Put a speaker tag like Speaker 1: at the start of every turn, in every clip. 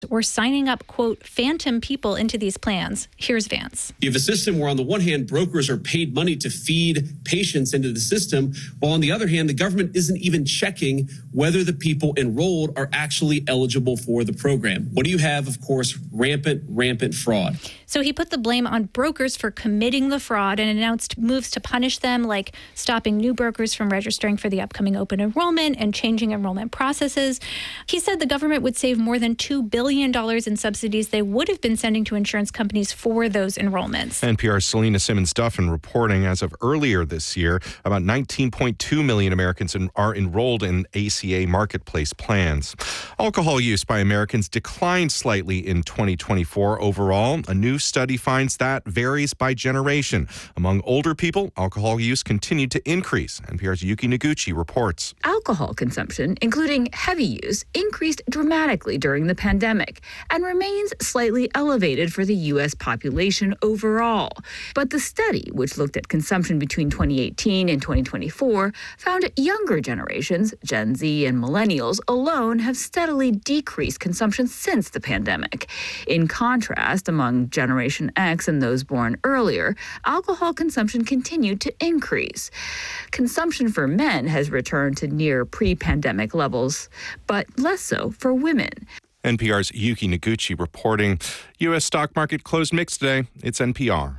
Speaker 1: We're signing up, quote, phantom people into these plans. Here's Vance.
Speaker 2: You have a system where on the one hand, brokers are paid money to feed patients into the system, while on the other hand, the government isn't even checking whether the people enrolled are actually eligible for the program. What do you have? Of course, rampant fraud.
Speaker 1: So he put the blame on brokers for committing the fraud and announced moves to punish them, like stopping new brokers from registering for the upcoming open enrollment and changing enrollment processes. He said the government would save more than $2 billion in subsidies they would have been sending to insurance companies for those enrollments.
Speaker 3: NPR's Selena Simmons-Duffin reporting as of earlier this year, about 19.2 million Americans are enrolled in ACA marketplace plans. Alcohol use by Americans declined slightly in 2024 overall. A new study finds that varies by generation. Among older people, alcohol use continued to increase. NPR's Yuki Noguchi reports.
Speaker 4: Alcohol consumption, including heavy use, increased dramatically during the pandemic and remains slightly elevated for the U.S. population overall. But the study, which looked at consumption between 2018 and 2024, found younger generations, Gen Z and millennials alone, have steadily decreased consumption since the pandemic. In contrast, among Generation X and those born earlier, alcohol consumption continued to increase. Consumption for men has returned to near pre-pandemic levels, but less so for women.
Speaker 3: NPR's Yuki Noguchi reporting. U.S. stock market closed mixed today. It's NPR.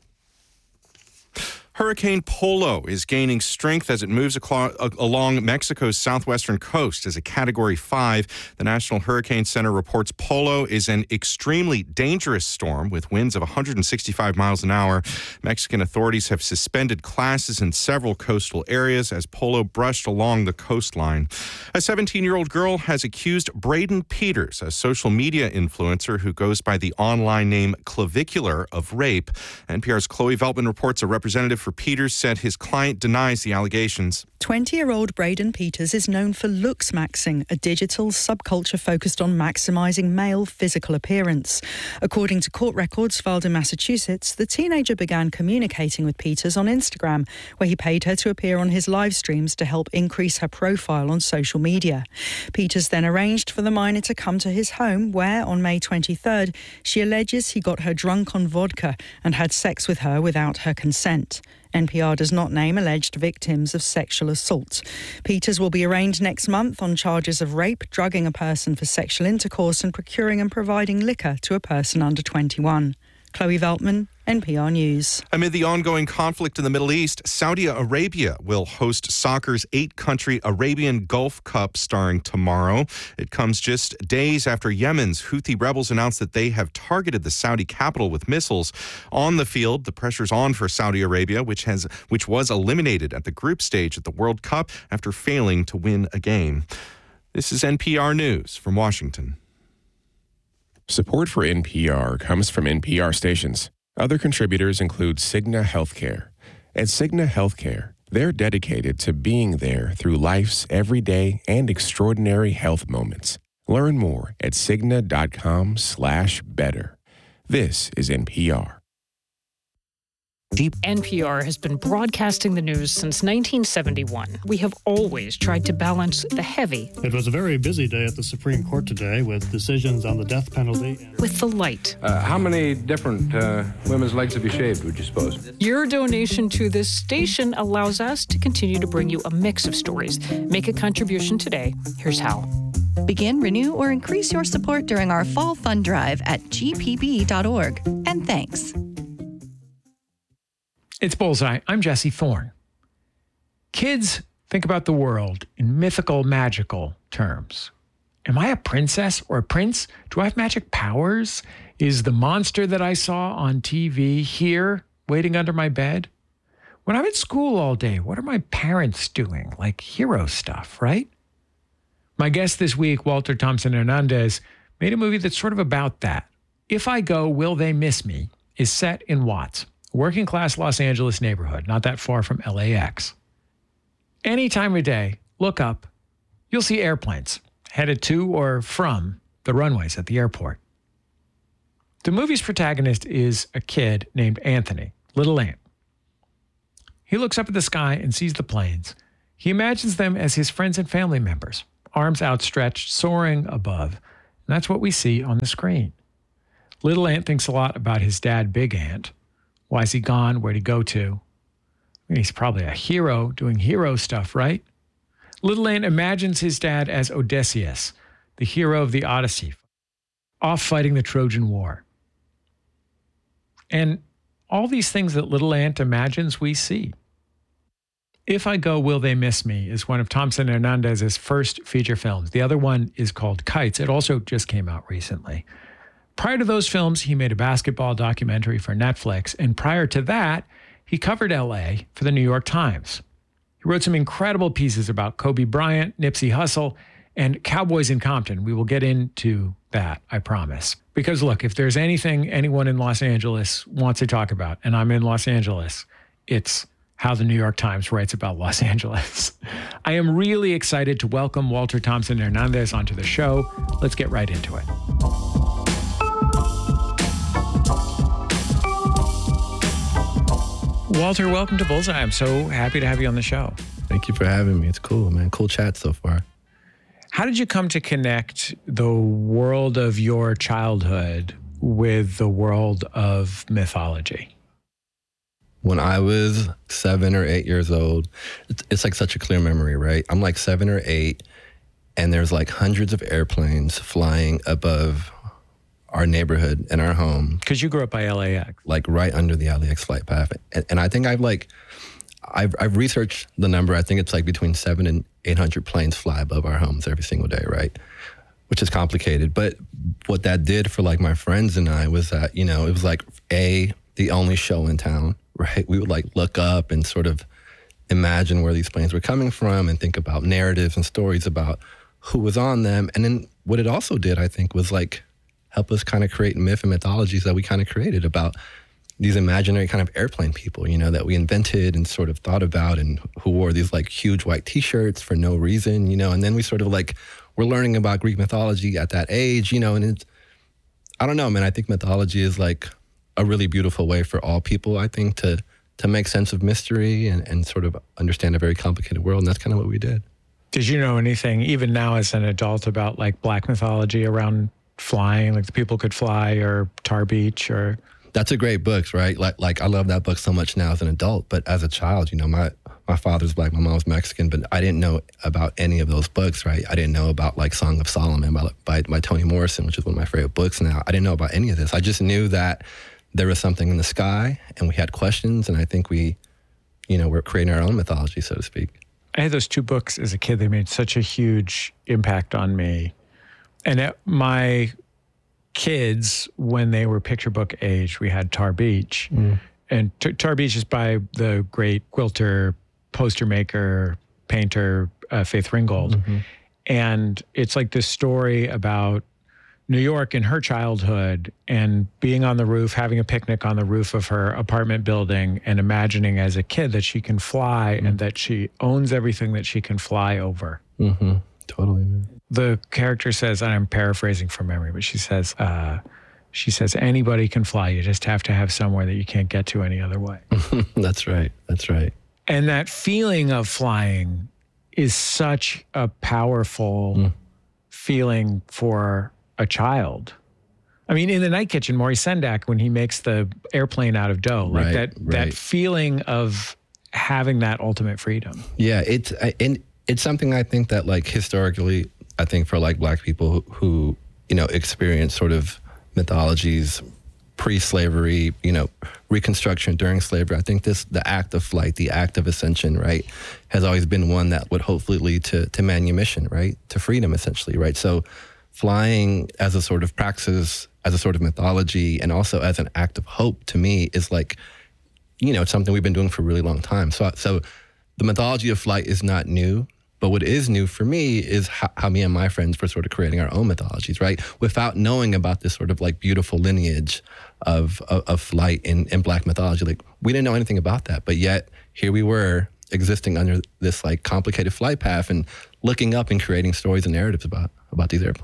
Speaker 3: Hurricane Polo is gaining strength as it moves along Mexico's southwestern coast as a Category 5. The National Hurricane Center reports Polo is an extremely dangerous storm with winds of 165 miles an hour. Mexican authorities have suspended classes in several coastal areas as Polo brushed along the coastline. A 17-year-old girl has accused Braden Peters, a social media influencer who goes by the online name Clavicular, of rape. NPR's Chloe Veltman reports a representative for Peters said his client denies the allegations.
Speaker 5: 20-year-old Braden Peters is known for looks-maxing, a digital subculture focused on maximizing male physical appearance. According to court records filed in Massachusetts, the teenager began communicating with Peters on Instagram, where he paid her to appear on his live streams to help increase her profile on social media. Peters then arranged for the minor to come to his home, where, on May 23rd, she alleges he got her drunk on vodka and had sex with her without her consent. NPR does not name alleged victims of sexual assault. Peters will be arraigned next month on charges of rape, drugging a person for sexual intercourse, and procuring and providing liquor to a person under 21. Chloe Veltman, NPR News.
Speaker 3: Amid the ongoing conflict in the Middle East, Saudi Arabia will host soccer's 8-country Arabian Gulf Cup starting tomorrow. It comes just days after Yemen's Houthi rebels announced that they have targeted the Saudi capital with missiles. On the field, the pressure's on for Saudi Arabia, which was eliminated at the group stage at the World Cup after failing to win a game. This is NPR News from Washington.
Speaker 6: Support for NPR comes from NPR stations. Other contributors include Cigna Healthcare. At Cigna Healthcare, they're dedicated to being there through life's everyday and extraordinary health moments. Learn more at Cigna.com/better. This is NPR.
Speaker 7: NPR has been broadcasting the news since 1971. We have always tried to balance the heavy.
Speaker 8: It was a very busy day at the Supreme Court today with decisions on the death penalty.
Speaker 7: With the light.
Speaker 9: How many different women's legs have you shaved, would you suppose?
Speaker 7: Your donation to this station allows us to continue to bring you a mix of stories. Make a contribution today. Here's how.
Speaker 10: Begin, renew, or increase your support during our fall fund drive at gpb.org. And thanks.
Speaker 11: It's Bullseye. I'm Jesse Thorne. Kids think about the world in mythical, magical terms. Am I a princess or a prince? Do I have magic powers? Is the monster that I saw on TV here waiting under my bed? When I'm at school all day, what are my parents doing? Like hero stuff, right? My guest this week, Walter Thompson Hernandez, made a movie that's sort of about that. If I Go, Will They Miss Me? Is set in Watts, working class Los Angeles neighborhood, not that far from LAX. Any time of day, look up, you'll see airplanes headed to or from the runways at the airport. The movie's protagonist is a kid named Anthony, Little Ant. He looks up at the sky and sees the planes. He imagines them as his friends and family members, arms outstretched, soaring above, And that's what we see on the screen. Little Ant thinks a lot about his dad, Big Ant. Why is he gone? Where'd he go to? I mean, he's probably a hero doing hero stuff, right? Little Ant imagines his dad as Odysseus, the hero of the Odyssey, off fighting the Trojan War. And all these things that Little Ant imagines, we see. If I Go, Will They Miss Me is one of Thompson Hernandez's first feature films. The other one is called Kites. It also just came out recently. Prior to those films, he made a basketball documentary for Netflix. And prior to that, he covered LA for the New York Times. He wrote some incredible pieces about Kobe Bryant, Nipsey Hussle, and Cowboys in Compton. We will get into that, I promise. Because look, if there's anything anyone in Los Angeles wants to talk about, and I'm in Los Angeles, it's how the New York Times writes about Los Angeles. I am really excited to welcome Walter Thompson Hernandez onto the show. Let's get right into it. Walter, welcome to Bullseye. I'm so happy to have you on the show.
Speaker 12: Thank you for having me. It's cool, man. Cool chat so far.
Speaker 11: How did you come to connect the world of your childhood with the world of mythology?
Speaker 12: When I was 7 or 8 years old, it's like such a clear memory, right? I'm like 7 or 8, and there's like hundreds of airplanes flying above our neighborhood and our home.
Speaker 11: Because you grew up by LAX.
Speaker 12: Like right under the LAX flight path. And I think I've researched the number. I think it's like between 700 and 800 planes fly above our homes every single day, right? Which is complicated. But what that did for like my friends and I was that, you know, it was like the only show in town, right? We would like look up and sort of imagine where these planes were coming from and think about narratives and stories about who was on them. And then what it also did, I think, was like help us kind of create myth and mythologies that we kind of created about these imaginary kind of airplane people, you know, that we invented and sort of thought about, and who wore these like huge white t-shirts for no reason, you know. And then we sort of like, we're learning about Greek mythology at that age, you know, and it's, I don't know, man, I think mythology is like a really beautiful way for all people, I think, to make sense of mystery and sort of understand a very complicated world. And that's kind of what we did.
Speaker 11: Did you know anything, even now as an adult, about like Black mythology around flying, like the People Could Fly or Tar Beach? Or
Speaker 12: that's a great book, right? Like I love that book so much now as an adult, but as a child, you know, my father's Black, my mom's Mexican, but I didn't know about any of those books, right? I didn't know about like Song of Solomon by Toni Morrison, which is one of my favorite books now. I didn't know about any of this. I just knew that there was something in the sky and we had questions, and I think we, you know, we're creating our own mythology, so to speak.
Speaker 11: I had those two books as a kid. They made such a huge impact on me. And my kids, when they were picture book age, we had Tar Beach. And Tar Beach is by the great quilter, poster maker, painter, Faith Ringgold. Mm-hmm. And it's like this story about New York in her childhood and being on the roof, having a picnic on the roof of her apartment building and imagining as a kid that she can fly and that she owns everything that she can fly over.
Speaker 12: Mm-hmm. Totally, man.
Speaker 11: The character says, and I'm paraphrasing from memory, but she says, anybody can fly. You just have to have somewhere that you can't get to any other way.
Speaker 12: That's right. That's right.
Speaker 11: And that feeling of flying is such a powerful feeling for a child. I mean, in The Night Kitchen, Maurice Sendak, when he makes the airplane out of dough, like that feeling of having that ultimate freedom.
Speaker 12: Yeah, it's something I think that like historically, I think for like Black people who you know, experience sort of mythologies pre-slavery, you know, Reconstruction during slavery. I think the act of flight, the act of ascension, right, has always been one that would hopefully lead to manumission, right, to freedom, essentially, right? So flying as a sort of praxis, as a sort of mythology, and also as an act of hope, to me, is like, you know, it's something we've been doing for a really long time. So the mythology of flight is not new. But what is new for me is how me and my friends were sort of creating our own mythologies, right? Without knowing about this sort of like beautiful lineage of flight in Black mythology. Like, we didn't know anything about that, but yet here we were existing under this like complicated flight path and looking up and creating stories and narratives about these airplanes.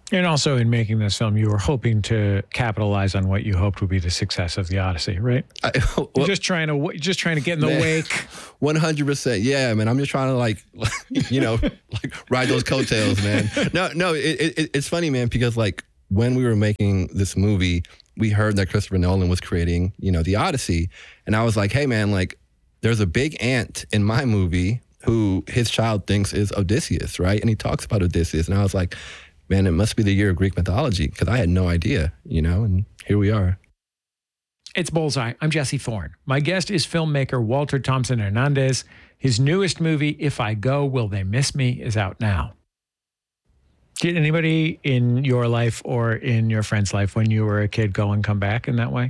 Speaker 11: And also in making this film, you were hoping to capitalize on what you hoped would be the success of the Odyssey, right? You're just trying to get in the wake.
Speaker 12: 100%. Yeah, man. I'm just trying to ride those coattails, man. No, it's funny, man, because when we were making this movie, we heard that Christopher Nolan was creating, the Odyssey. And I was like, hey, man, there's a big ant in my movie who his child thinks is Odysseus, right? And he talks about Odysseus. And I was like, man, it must be the year of Greek mythology, because I had no idea, and here we are.
Speaker 11: It's Bullseye. I'm Jesse Thorne. My guest is filmmaker Walter Thompson Hernandez. His newest movie, If I Go, Will They Miss Me, is out now. Did anybody in your life or in your friend's life when you were a kid go and come back in that way?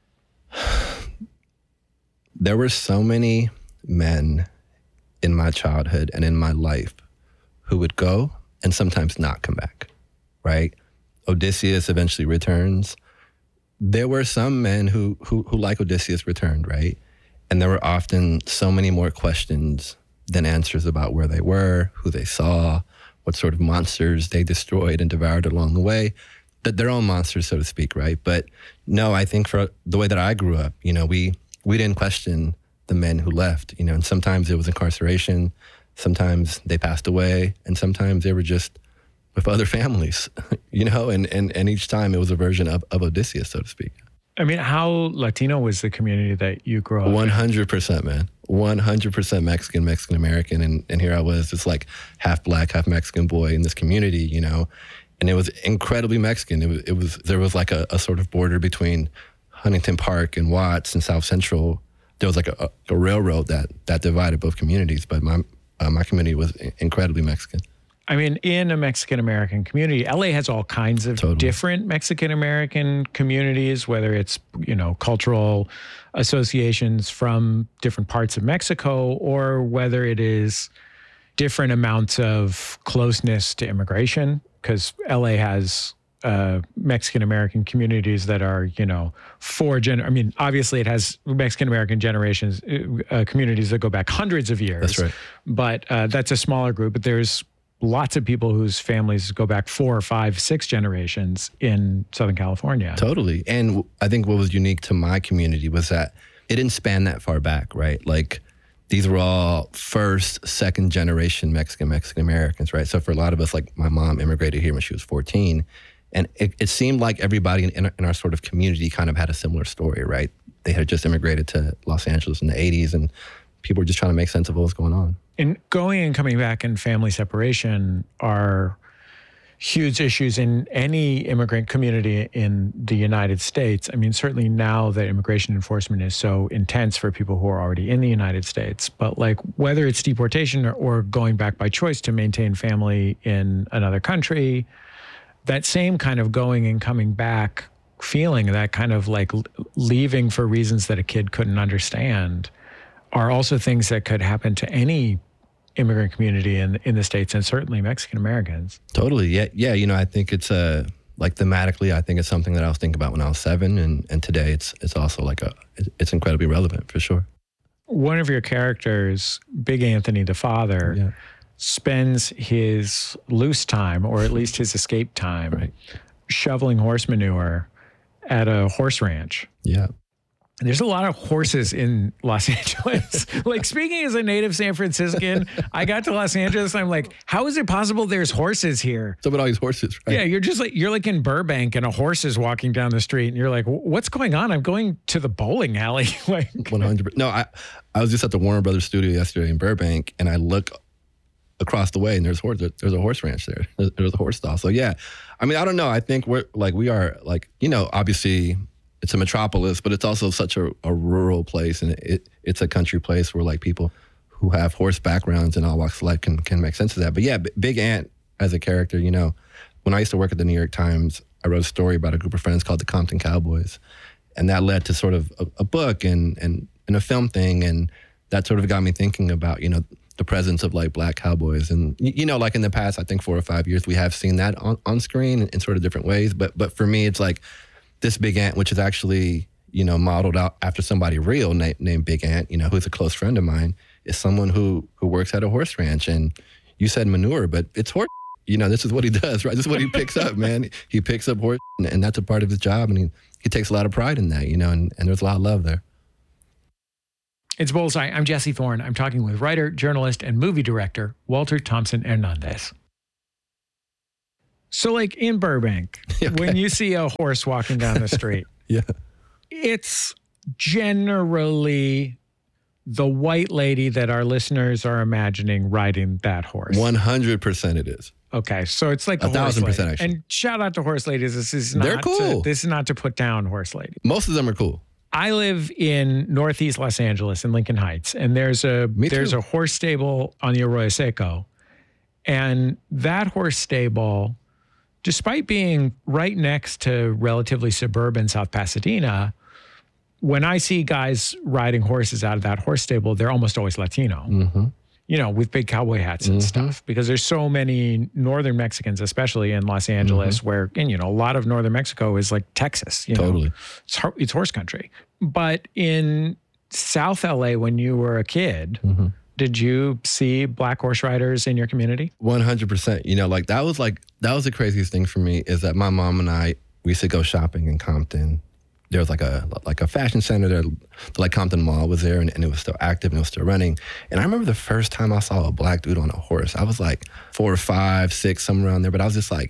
Speaker 12: There were so many men in my childhood and in my life who would go and sometimes not come back, right? Odysseus eventually returns. There were some men who like Odysseus returned, right? And there were often so many more questions than answers about where they were, who they saw, what sort of monsters they destroyed and devoured along the way, that their own monsters, so to speak, right? But no, I think for the way that I grew up, we didn't question the men who left, and sometimes it was incarceration, sometimes they passed away, and sometimes they were just with other families, and each time it was a version of Odysseus, so to speak.
Speaker 11: I mean, how Latino was the community that you grew up in?
Speaker 12: 100%, man. 100% Mexican, Mexican-American. And here I was, this half black, half Mexican boy in this community, and it was incredibly Mexican. There was a sort of border between Huntington Park and Watts and South Central. There was a railroad that divided both communities, but my community was incredibly Mexican.
Speaker 11: I mean, in a Mexican-American community, LA has all kinds of different Mexican-American communities, whether it's, cultural associations from different parts of Mexico, or whether it is different amounts of closeness to immigration, because LA has Mexican-American communities that are, obviously it has Mexican-American generations, communities that go back hundreds of years.
Speaker 12: That's right.
Speaker 11: But that's a smaller group. But there's lots of people whose families go back 4 or 5, 6 generations in Southern California.
Speaker 12: Totally. And I think what was unique to my community was that it didn't span that far back, right? These were all first, second generation Mexican-Americans, right? So for a lot of us, my mom immigrated here when she was 14. And it seemed like everybody in our sort of community kind of had a similar story, right? They had just immigrated to Los Angeles in the 80s, and people were just trying to make sense of what was going on.
Speaker 11: And going and coming back and family separation are huge issues in any immigrant community in the United States. I mean, certainly now that immigration enforcement is so intense for people who are already in the United States, but whether it's deportation or going back by choice to maintain family in another country, that same kind of going and coming back feeling, that kind of leaving for reasons that a kid couldn't understand, are also things that could happen to any immigrant community in the States, and certainly Mexican Americans.
Speaker 12: Totally. Yeah. I think it's thematically, I think it's something that I was thinking about when I was 7, and today it's also it's incredibly relevant for sure.
Speaker 11: One of your characters, Big Anthony, the father, spends his loose time, or at least his escape time, shoveling horse manure at a horse ranch.
Speaker 12: Yeah.
Speaker 11: There's a lot of horses in Los Angeles. Speaking as a native San Franciscan, I got to Los Angeles and I'm like, how is it possible there's horses here?
Speaker 12: So about all these horses, right?
Speaker 11: Yeah, you're just you're in Burbank and a horse is walking down the street and you're like, what's going on? I'm going to the bowling alley.
Speaker 12: 100%. No, I was just at the Warner Brothers studio yesterday in Burbank, and I look across the way and there's a horse ranch there. There's a horse stall. So yeah, I mean, I don't know. I think we are obviously it's a metropolis, but it's also such a rural place, and it's a country place where people who have horse backgrounds and all walks of life can make sense of that. But yeah, Big Ant as a character, when I used to work at the New York Times, I wrote a story about a group of friends called the Compton Cowboys, and that led to sort of a book and a film thing, and that sort of got me thinking about the presence of black cowboys, and in the past, I think 4 or 5 years, we have seen that on screen in sort of different ways. But for me, it's this Big Ant, which is actually, modeled out after somebody real named Big Ant, who's a close friend of mine, is someone who works at a horse ranch. And you said manure, but it's horse. this is what he does, right? This is what he picks up, man. He picks up horse, and that's a part of his job, and he takes a lot of pride in that, and there's a lot of love there.
Speaker 11: It's Bullseye. I'm Jesse Thorne. I'm talking with writer, journalist, and movie director Walter Thompson Hernandez. So, like in Burbank, okay, when you see a horse walking down the street,
Speaker 12: yeah,
Speaker 11: it's generally the white lady that our listeners are imagining riding that horse.
Speaker 12: 100% it is.
Speaker 11: Okay, so it's like
Speaker 12: 1,000%, actually.
Speaker 11: And shout out to horse ladies. They're
Speaker 12: cool.
Speaker 11: This is not to put down horse ladies.
Speaker 12: Most of them are cool.
Speaker 11: I live in Northeast Los Angeles in Lincoln Heights, and there's a horse stable on the Arroyo Seco, and that horse stable, despite being right next to relatively suburban South Pasadena, when I see guys riding horses out of that horse stable, they're almost always Latino.
Speaker 12: Mm-hmm.
Speaker 11: With big cowboy hats and stuff, because there's so many northern Mexicans, especially in Los Angeles, where, and a lot of northern Mexico is like Texas.
Speaker 12: Totally.
Speaker 11: It's horse country. But in South LA, when you were a kid, did you see black horse riders in your community?
Speaker 12: 100%. That was the craziest thing for me, is that my mom and I, we used to go shopping in Compton. There was like a fashion center there, like Compton Mall was there, and it was still active and it was still running. And I remember the first time I saw a black dude on a horse. I was like 4 or 5, 6, somewhere around there. But I was just like,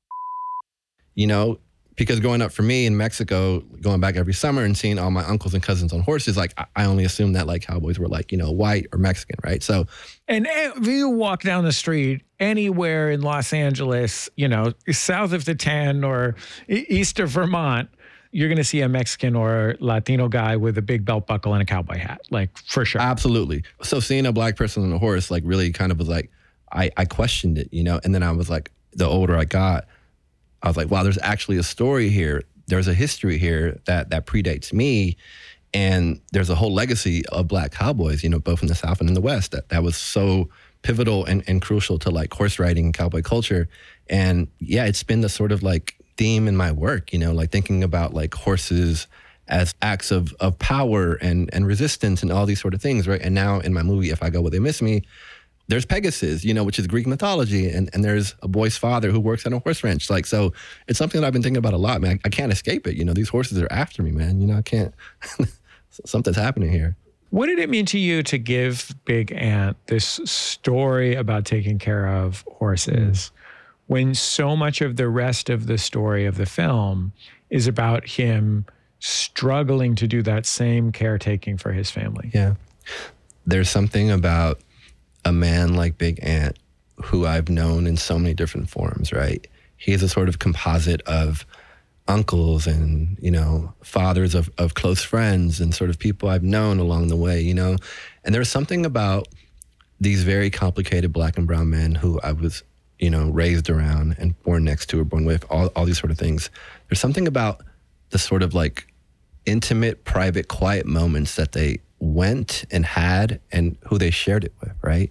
Speaker 12: because growing up for me in Mexico, going back every summer and seeing all my uncles and cousins on horses, like I only assumed that like cowboys were like, white or Mexican, right? So,
Speaker 11: and if you walk down the street anywhere in Los Angeles, south of the 10 or east of Vermont, you're going to see a Mexican or Latino guy with a big belt buckle and a cowboy hat, like for sure.
Speaker 12: Absolutely. So seeing a black person on a horse, like really kind of was like, I questioned it, and then I was like, the older I got, I was like, wow, there's actually a story here. There's a history here that predates me. And there's a whole legacy of black cowboys, both in the South and in the West, that was so pivotal and crucial to like horse riding and cowboy culture. And yeah, it's been the sort of like theme in my work, like thinking about like horses as acts of power and resistance and all these sort of things, right? And now in my movie, If I Go Will They Miss Me, there's Pegasus, which is Greek mythology, and there's a boy's father who works at a horse ranch. Like, so it's something that I've been thinking about a lot, man. I can't escape it. These horses are after me, man. I can't, something's happening here.
Speaker 11: What did it mean to you to give Big Ant this story about taking care of horses when so much of the rest of the story of the film is about him struggling to do that same caretaking for his family?
Speaker 12: Yeah. There's something about a man like Big Ant who I've known in so many different forms, right? He is a sort of composite of uncles and, fathers of close friends and sort of people I've known along the way, And there's something about these very complicated black and brown men who I was, raised around and born next to or born with, all these sort of things. There's something about the sort of like intimate, private, quiet moments that they went and had and who they shared it with, right?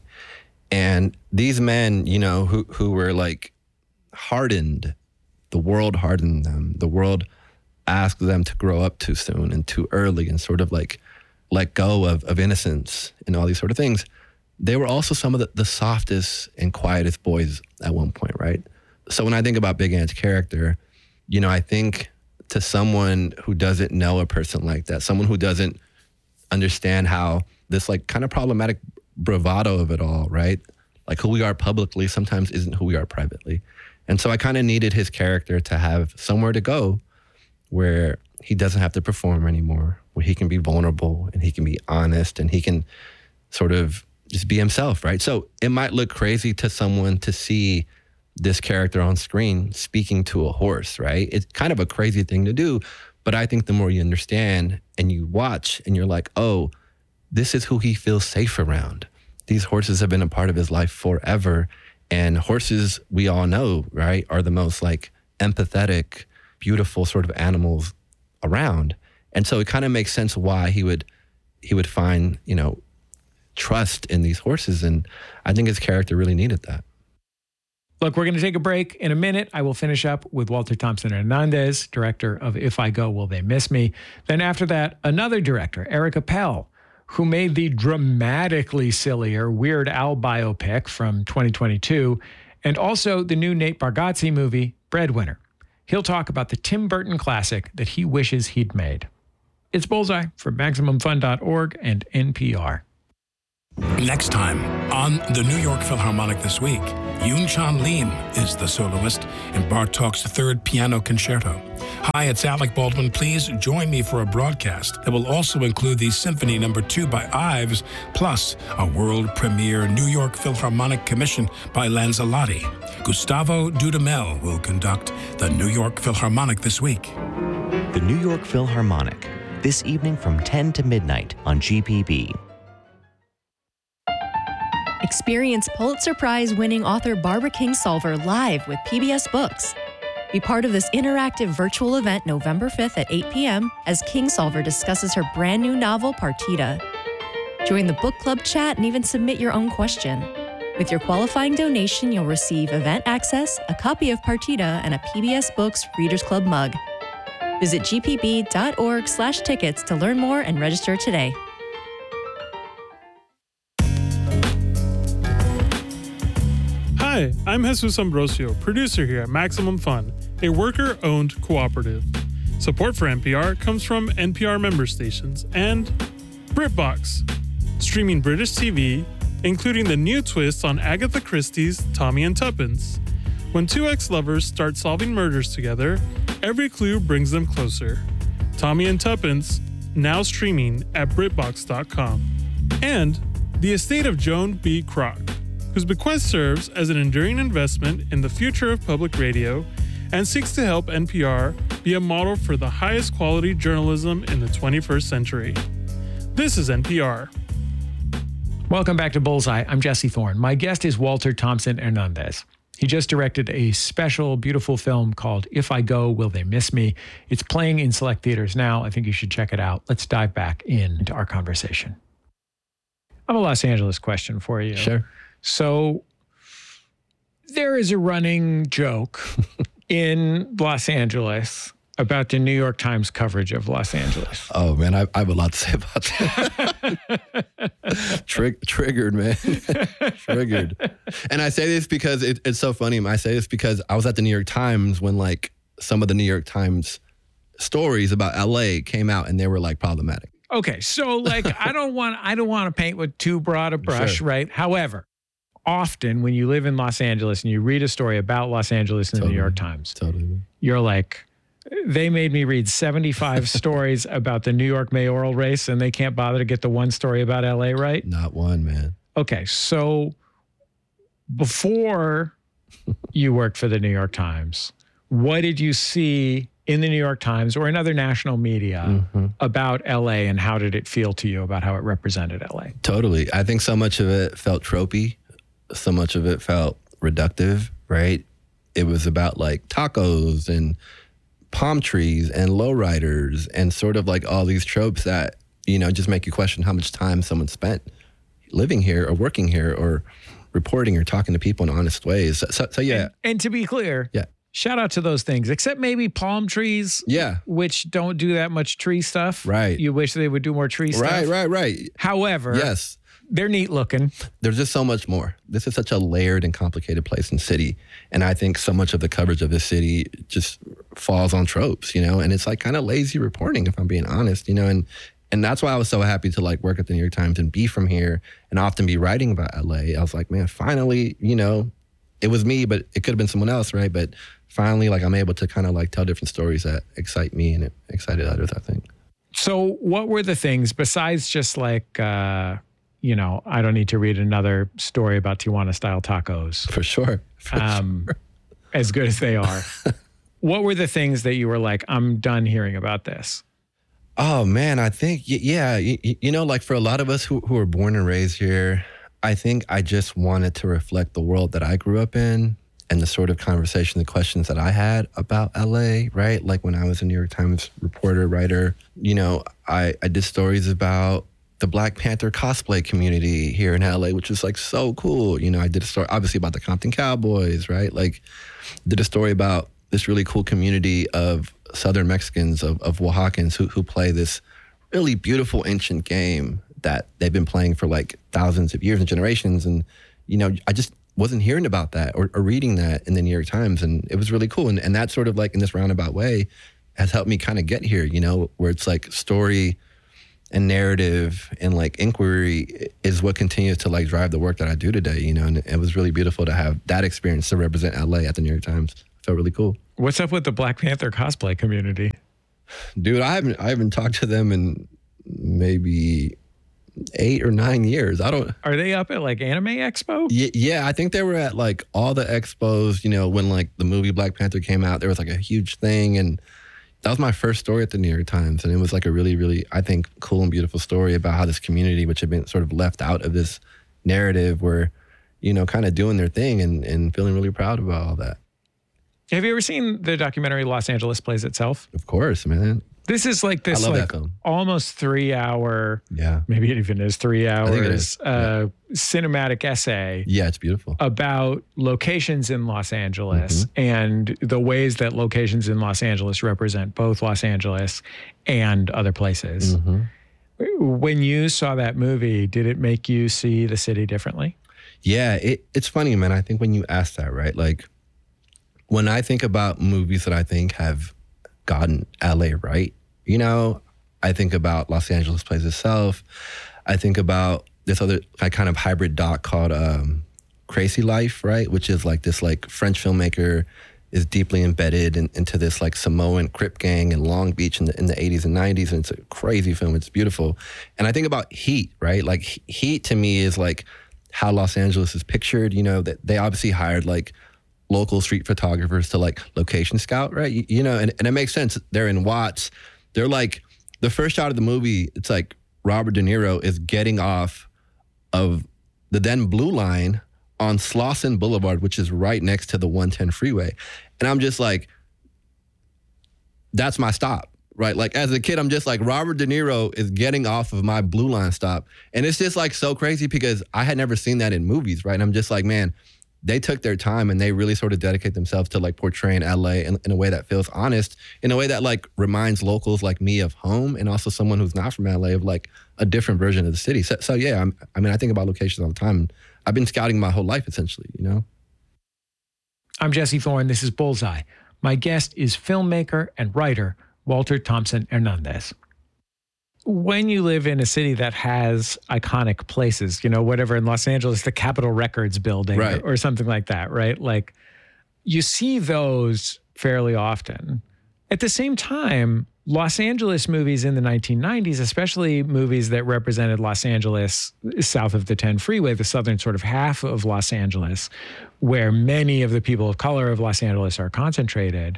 Speaker 12: And these men, who were like hardened, the world hardened them. The world asked them to grow up too soon and too early and sort of like let go of innocence and all these sort of things. They were also some of the softest and quietest boys at one point, right? So when I think about Big Ant's character, I think to someone who doesn't know a person like that, someone who doesn't understand how this like kind of problematic bravado of it all, right? Like who we are publicly sometimes isn't who we are privately. And so I kind of needed his character to have somewhere to go where he doesn't have to perform anymore, where he can be vulnerable and he can be honest and he can sort of just be himself, right? So it might look crazy to someone to see this character on screen speaking to a horse, right? It's kind of a crazy thing to do, but I think the more you understand and you watch and you're like, oh, this is who he feels safe around. These horses have been a part of his life forever. And horses, we all know, right, are the most like empathetic, beautiful sort of animals around. And so it kind of makes sense why he would find, trust in these horses. And I think his character really needed that.
Speaker 11: Look, we're going to take a break. In a minute, I will finish up with Walter Thompson Hernandez, director of If I Go, Will They Miss Me? Then after that, another director, Eric Appel, who made the dramatically sillier Weird Al biopic from 2022. and also the new Nate Bargatze movie, Breadwinner. He'll talk about the Tim Burton classic that he wishes he'd made. It's Bullseye for MaximumFun.org and NPR.
Speaker 13: Next time on the New York Philharmonic This Week, Yoon Chan Lim is the soloist in Bartók's Third Piano Concerto. Hi, it's Alec Baldwin. Please join me for a broadcast that will also include the Symphony No. 2 by Ives, plus a world premiere New York Philharmonic commission by Lanzalotti. Gustavo Dudamel will conduct the New York Philharmonic This Week.
Speaker 14: The New York Philharmonic, this evening from 10 to midnight on GPB.
Speaker 15: Experience Pulitzer Prize-winning author Barbara Kingsolver live with PBS Books. Be part of this interactive virtual event November 5th at 8 p.m. as Kingsolver discusses her brand new novel, Partita. Join the book club chat and even submit your own question. With your qualifying donation, you'll receive event access, a copy of Partita, and a PBS Books Readers Club mug. Visit gpb.org/tickets to learn more and register today.
Speaker 16: Hi, I'm Jesus Ambrosio, producer here at Maximum Fun, a worker-owned cooperative. Support for NPR comes from NPR member stations and BritBox, streaming British TV, including the new twist on Agatha Christie's Tommy and Tuppence. When two ex-lovers start solving murders together, every clue brings them closer. Tommy and Tuppence, now streaming at BritBox.com. And The Estate of Joan B. Kroc, whose bequest serves as an enduring investment in the future of public radio and seeks to help NPR be a model for the highest quality journalism in the 21st century. This is NPR.
Speaker 11: Welcome back to Bullseye. I'm Jesse Thorne. My guest is Walter Thompson Hernandez. He just directed a special, beautiful film called If I Go, Will They Miss Me? It's playing in select theaters now. I think you should check it out. Let's dive back into our conversation. I have a Los Angeles question for you.
Speaker 12: Sure.
Speaker 11: So there is a running joke in Los Angeles about the New York Times coverage of Los Angeles.
Speaker 12: Oh, man, I have a lot to say about that. Triggered, man. Triggered. And I say this because it's so funny. I say this because I was at the New York Times when, like, some of the New York Times stories about LA came out and they were, like, problematic.
Speaker 11: Okay, so, like, I don't want to paint with too broad a brush, sure. Right? However, often when you live in Los Angeles and you read a story about Los Angeles in the New York Times, you're like, they made me read 75 stories about the New York mayoral race and they can't bother to get the one story about LA right?
Speaker 12: Not one, man.
Speaker 11: Okay, so before you worked for the New York Times, what did you see in the New York Times or in other national media about LA, and how did it feel to you about how it represented LA?
Speaker 12: Totally. I think so much of it felt tropey. So much of it felt reductive, right? It was about like tacos and palm trees and lowriders and sort of like all these tropes that, you know, just make you question how much time someone spent living here or working here or reporting or talking to people in honest ways. So yeah.
Speaker 11: And to be clear, shout out to those things, except maybe palm trees, which don't do that much tree stuff.
Speaker 12: Right.
Speaker 11: You wish they would do more tree stuff.
Speaker 12: Right.
Speaker 11: However,
Speaker 12: yes,
Speaker 11: they're neat looking.
Speaker 12: There's just so much more. This is such a layered and complicated place and city. And I think so much of the coverage of this city just falls on tropes, you know, and it's like kind of lazy reporting, if I'm being honest, you know, and that's why I was so happy to like work at the New York Times and be from here and often be writing about LA. I was like, man, finally, you know, it was me, but it could have been someone else, right? But finally, like I'm able to kind of like tell different stories that excite me and it excited others, I think.
Speaker 11: So what were the things besides just like, you know, I don't need to read another story about Tijuana-style tacos.
Speaker 12: For sure.
Speaker 11: As good as they are. What were the things that you were like, I'm done hearing about this?
Speaker 12: Oh, man, I think, you know, like for a lot of us who were born and raised here, I think I just wanted to reflect the world that I grew up in and the sort of conversation, the questions that I had about LA, right? Like when I was a New York Times reporter, writer, you know, I did stories about the Black Panther cosplay community here in LA, which is like so cool. You know, I did a story obviously about the Compton Cowboys, right? Like did a story about this really cool community of Southern Mexicans, of Oaxacans who play this really beautiful ancient game that they've been playing for like thousands of years and generations. And, you know, wasn't hearing about that or reading that in the New York Times. And it was really cool. And that sort of like in this roundabout way has helped me kind of get here, you know, where it's like story and narrative and like inquiry is what continues to like drive the work that I do today, you know. And it was really beautiful to have that experience to represent LA at the New York Times. It felt really cool.
Speaker 11: What's up with the Black Panther cosplay community?
Speaker 12: Dude, I haven't talked to them in maybe 8 or 9 years.
Speaker 11: Are they up at like Anime Expo?
Speaker 12: Yeah, I think they were at like all the expos, you know, when like the movie Black Panther came out, there was like a huge thing. And that was my first story at the New York Times. And it was like a really, really, I think, cool and beautiful story about how this community, which had been sort of left out of this narrative, were, you know, kind of doing their thing and feeling really proud about all that.
Speaker 11: Have you ever seen the documentary Los Angeles Plays Itself?
Speaker 12: Of course, man.
Speaker 11: This is like this like almost 3 hour, maybe it even is 3 hours, cinematic essay.
Speaker 12: Yeah, it's beautiful.
Speaker 11: About locations in Los Angeles and the ways that locations in Los Angeles represent both Los Angeles and other places. When you saw that movie, did it make you see the city differently?
Speaker 12: Yeah, it's funny, man. I think when you ask that, right? Like when I think about movies that I think have gotten LA right, you know, I think about Los Angeles Plays Itself. I think about this other kind of hybrid doc called Crazy Life, right? Which is like this like French filmmaker is deeply embedded into this like Samoan Crip gang in Long Beach in the 80s and 90s. And it's a crazy film. It's beautiful. And I think about Heat, right? Like Heat to me is like how Los Angeles is pictured. You know, that they obviously hired like local street photographers to like location scout, right? You know, and it makes sense. They're in Watts. They're like, the first shot of the movie, it's like Robert De Niro is getting off of the then Blue Line on Slauson Boulevard, which is right next to the 110 freeway. And I'm just like, that's my stop, right? Like as a kid, I'm just like, Robert De Niro is getting off of my Blue Line stop. And it's just like so crazy because I had never seen that in movies, right? And I'm just like, man, they took their time and they really sort of dedicate themselves to like portraying LA in a way that feels honest, in a way that like reminds locals like me of home and also someone who's not from LA of like a different version of the city. So yeah, I mean, I think about locations all the time. I've been scouting my whole life essentially, you know?
Speaker 11: I'm Jesse Thorne. This is Bullseye. My guest is filmmaker and writer Walter Thompson Hernandez. When you live in a city that has iconic places, you know, whatever in Los Angeles, the Capitol Records building or something like that, right? Like you see those fairly often. At the same time, Los Angeles movies in the 1990s, especially movies that represented Los Angeles south of the 10 freeway, the southern sort of half of Los Angeles, where many of the people of color of Los Angeles are concentrated,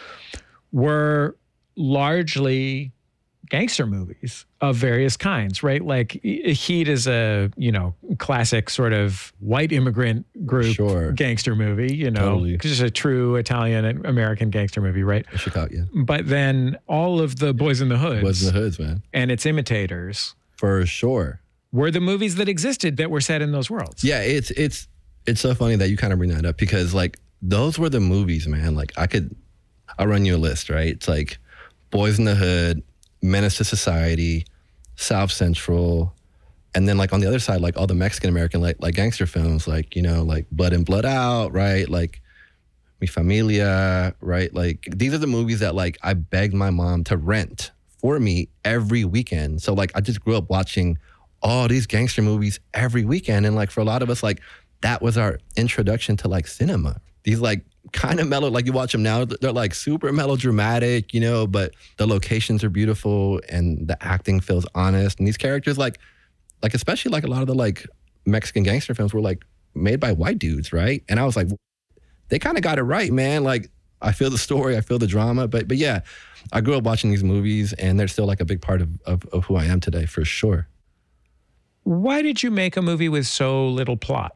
Speaker 11: were largely gangster movies of various kinds, right? Like Heat is a, you know, classic sort of white immigrant group gangster movie, you know, just a true Italian and American gangster movie, right?
Speaker 12: Chicago, yeah.
Speaker 11: But then all of the Boys in the Hoods.
Speaker 12: Boys in the Hoods, man.
Speaker 11: And its imitators.
Speaker 12: For sure.
Speaker 11: Were the movies that existed that were set in those worlds.
Speaker 12: Yeah, it's so funny that you kind of bring that up because like those were the movies, man. Like I'll run you a list, right? It's like Boys in the Hood, Menace to Society, South Central, and then like on the other side, like all the Mexican American like gangster films, like, you know, like Blood In, Blood Out, right? Like Mi Familia, right? Like these are the movies that like I begged my mom to rent for me every weekend. So like I just grew up watching all these gangster movies every weekend. And like for a lot of us, like that was our introduction to like cinema. These like kind of mellow, like you watch them now, they're like super melodramatic, you know, but the locations are beautiful and the acting feels honest. And these characters like especially like a lot of the like Mexican gangster films were like made by white dudes, right? And I was like, they kind of got it right, man. Like I feel the story, I feel the drama, but yeah, I grew up watching these movies and they're still like a big part of who I am today, for sure.
Speaker 11: Why did you make a movie with so little plot?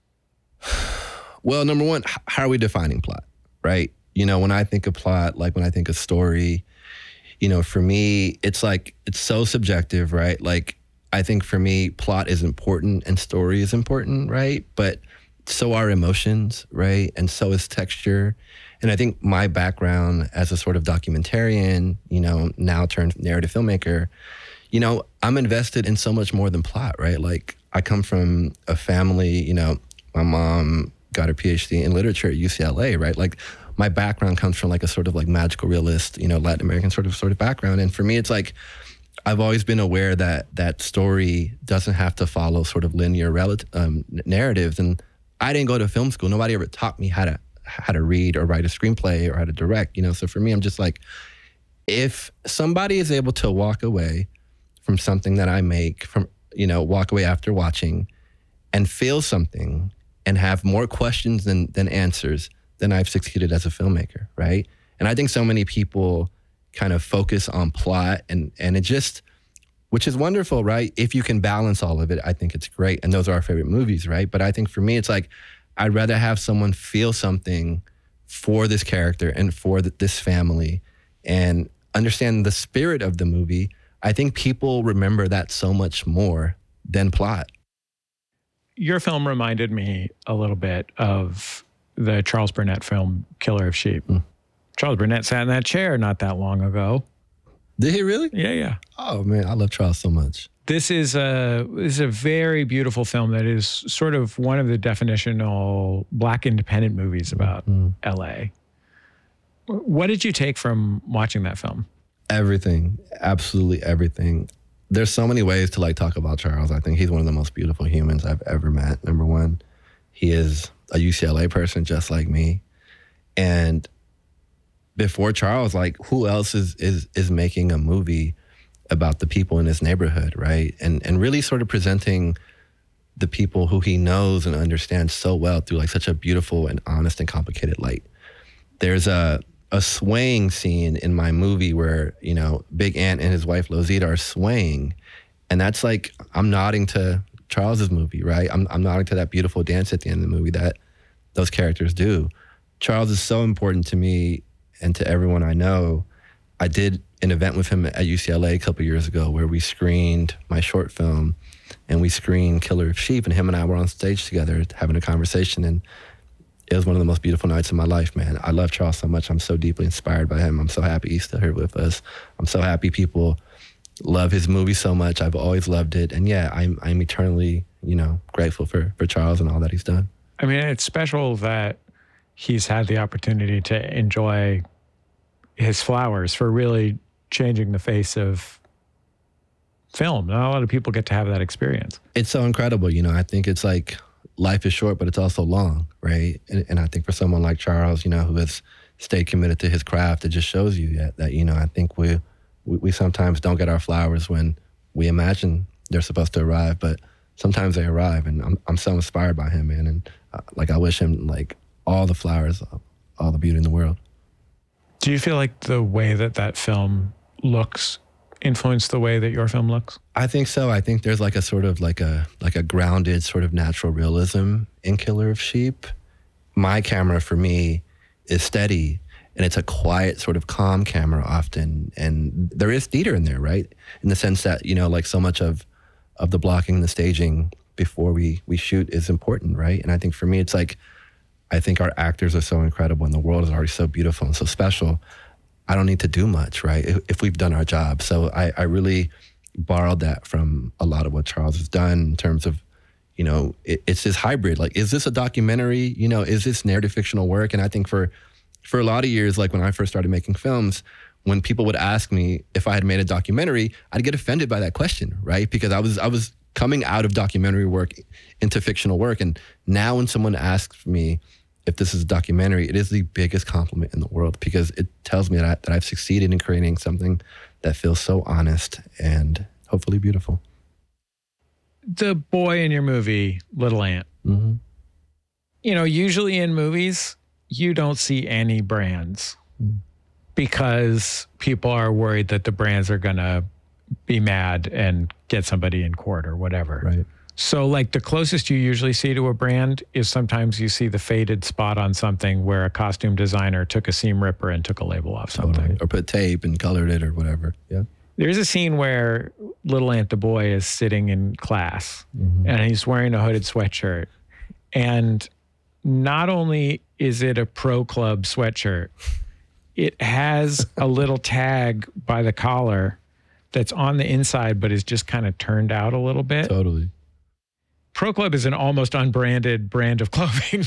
Speaker 12: Well, number one, how are we defining plot, right? You know, when I think of plot, like when I think of story, you know, for me, it's like, it's so subjective, right? Like, I think for me, plot is important and story is important, right? But so are emotions, right? And so is texture. And I think my background as a sort of documentarian, you know, now turned narrative filmmaker, you know, I'm invested in so much more than plot, right? Like, I come from a family, you know, My mom got her PhD in literature at UCLA, right? Like my background comes from like a sort of like magical realist, Latin American sort of background. And for me, it's like, I've always been aware that story doesn't have to follow sort of linear narratives. And I didn't go to film school. Nobody ever taught me how to read or write a screenplay or how to direct, So for me, I'm just like, if somebody is able to walk away from something that I make, walk away after watching and feel something and have more questions than answers, then I've succeeded as a filmmaker, right? And I think so many people kind of focus on plot and it just, which is wonderful, right? If you can balance all of it, I think it's great. And those are our favorite movies, right? But I think for me, it's like, I'd rather have someone feel something for this character and for this family and understand the spirit of the movie. I think people remember that so much more than plot.
Speaker 11: Your film reminded me a little bit of the Charles Burnett film, Killer of Sheep. Charles Burnett sat in that chair not that long ago.
Speaker 12: Did he really?
Speaker 11: Yeah.
Speaker 12: Oh, man, I love Charles so much.
Speaker 11: This is a very beautiful film that is sort of one of the definitional Black independent movies about L.A. What did you take from watching that film?
Speaker 12: Everything. Absolutely everything. There's so many ways to talk about Charles. I think he's one of the most beautiful humans I've ever met. Number one, he is a UCLA person just like me. And before Charles, who else is making a movie about the people in his neighborhood, right? And really sort of presenting the people who he knows and understands so well through such a beautiful and honest and complicated light. There's a swaying scene in my movie where, Big Ant and his wife Lozita are swaying. And that's I'm nodding to Charles's movie, right? I'm nodding to that beautiful dance at the end of the movie that those characters do. Charles is so important to me and to everyone I know. I did an event with him at UCLA a couple years ago where we screened my short film and we screened Killer of Sheep, and him and I were on stage together having a conversation, and it was one of the most beautiful nights of my life, man. I love Charles so much. I'm so deeply inspired by him. I'm so happy he's still here with us. I'm so happy people love his movie so much. I've always loved it. And yeah, I'm eternally, grateful for Charles and all that he's done.
Speaker 11: I mean, it's special that he's had the opportunity to enjoy his flowers for really changing the face of film. Not a lot of people get to have that experience.
Speaker 12: It's so incredible. I think it's life is short, but it's also long, right? And I think for someone like Charles, who has stayed committed to his craft, it just shows you that I think we sometimes don't get our flowers when we imagine they're supposed to arrive, but sometimes they arrive, and I'm so inspired by him, man. And I wish him all the flowers, all the beauty in the world.
Speaker 11: Do you feel like the way that film looks influenced the way that your film looks?
Speaker 12: I think so. I think there's a sort of a grounded sort of natural realism in Killer of Sheep. My camera for me is steady, and it's a quiet sort of calm camera often. And there is theater in there, right? In the sense that, so much of the blocking and the staging before we shoot is important, right? And I think for me, it's I think our actors are so incredible and the world is already so beautiful and so special. I don't need to do much, right? If we've done our job. So I really borrowed that from a lot of what Charles has done in terms of, it's this hybrid. Is this a documentary? Is this narrative fictional work? And I think for a lot of years, when I first started making films, when people would ask me if I had made a documentary, I'd get offended by that question, right? Because I was coming out of documentary work into fictional work. And now when someone asks me if this is a documentary, it is the biggest compliment in the world because it tells me that I've succeeded in creating something that feels so honest and hopefully beautiful.
Speaker 11: The boy in your movie, Little Ant, usually in movies, you don't see any brands because people are worried that the brands are going to be mad and get somebody in court or whatever.
Speaker 12: Right.
Speaker 11: So the closest you usually see to a brand is sometimes you see the faded spot on something where a costume designer took a seam ripper and took a label off something.
Speaker 12: Totally. Or put tape and colored it or whatever. Yeah.
Speaker 11: There's a scene where Little Ant the boy is sitting in class and he's wearing a hooded sweatshirt. And not only is it a Pro Club sweatshirt, it has a little tag by the collar that's on the inside but is just kind of turned out a little bit.
Speaker 12: Totally.
Speaker 11: Pro Club is an almost unbranded brand of clothing.